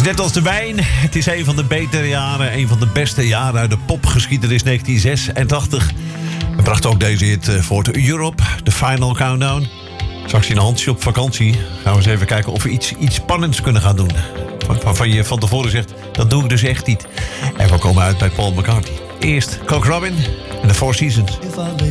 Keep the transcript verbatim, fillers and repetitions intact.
net als de wijn. Het is een van de betere jaren. Een van de beste jaren uit de popgeschiedenis negentien zesentachtig. We brachten ook deze hit voort. Europe, The Final Countdown. Straks in een handje op vakantie. Gaan we eens even kijken of we iets, iets spannends kunnen gaan doen. Waarvan je van tevoren zegt, dat doe ik dus echt niet. En we komen uit bij Paul McCartney. Eerst Cock Robin en The Four Seasons.